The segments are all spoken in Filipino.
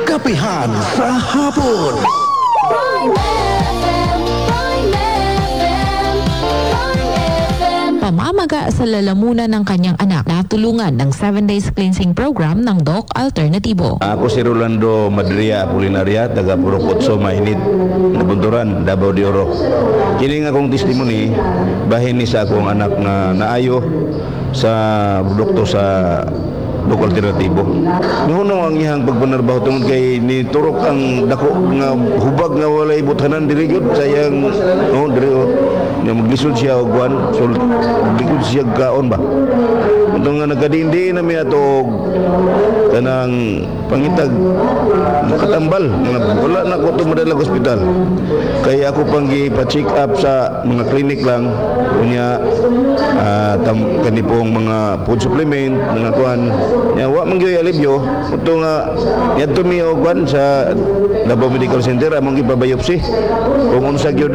Kapihan sa hapon. Pamamaga sa lalamunan ng kanyang anak na tulungan ng 7 days cleansing program ng Doc Alternativo. Ako si Rolando Madria Apolinaria, taga Purokotso, Mainit, Nabunturan, Davao de Oro. Kini nga akong testimony, bahin ni sa akong anak na naayo sa produkto sa Doc Alternativo. Nuhuno ang iyang pagpanarbaho tungod kay ni turok ang dako nga hubag nga walay buthanan diri gyud sayang diri nga maglisod siya og kuan so maglikod siya kaon ba. Ito nga nagkadindi na may atog kanang pangitag nakatambal wala na ko tumadala sa ospital kaya ako pang gipa-check up sa mga clinic lang kunya kanipong mga food supplement mga kuan ya wa man gyud alibyo ito nga yadto mi og kuan sa Davao Medical Center among gipabayopsi kung unsa gyud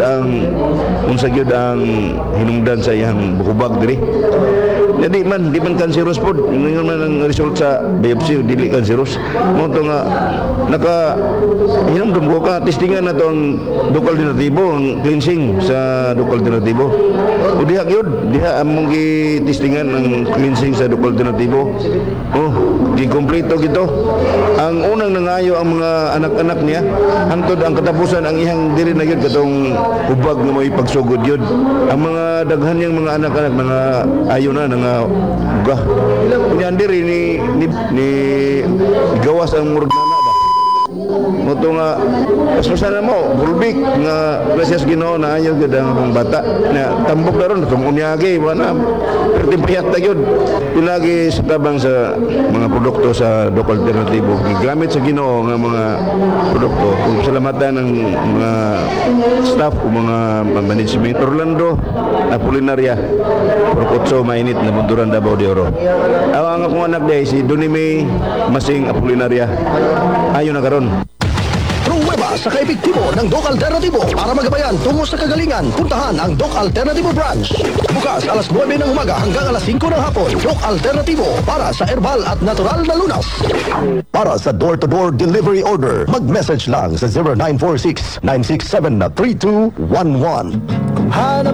ang hinungdan sa iyang bukubag diri. Jadi di man cancerous pod ingon man ang result sa biopsy dili cancerous mo to nga naka hinumdum ko ka testingan na to ang Doc Alternativo ang cleansing sa Doc Alternativo o diha gyud diha among gi testingan ang cleansing sa Doc Alternativo di kompleto gito ang unang nangayo ang mga anak-anak niya hangtod ang katapusan ang ihang diri na gyud katong ubag nga may pagsugod gyud ang mga daghan niyang mga anak-anak mga ayo na nga ugah kunya diri ni gawas ang murgnana ba moto nga paspasan mo bulbik nga gracias Ginoo na ayo gid ang bata na tambok na ron kung unyagi wala pertipayat ta gyud pilagi sa tabang sa mga produkto sa Doc Alternativo gigamit sa Ginoo nga mga produkto kung salamatan ng mga staff o mga management. Rolando Apolinaria Purokotso, Mainit, Nabunturan, Davao de Oro. Ang akong anak day si Donime Masing Apolinaria ayo na karon. Pruweba sa kaepektibo ng Doc Alternativo para magabayan tungo sa kagalingan. Puntahan ang Doc Alternativo branch. Bukas alas 9 ng umaga hanggang alas 5 ng hapon. Doc Alternativo para sa herbal at natural na lunas. Para sa door-to-door delivery order, mag-message lang sa 0946-967-3211. Hanap